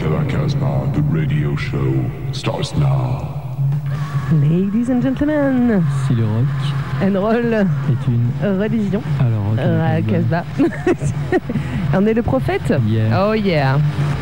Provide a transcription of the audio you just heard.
de la Casbah, the radio show starts now. Ladies and gentlemen, si le rock and roll est une religion, alors Casbah. On est le prophète? Yeah. Oh yeah.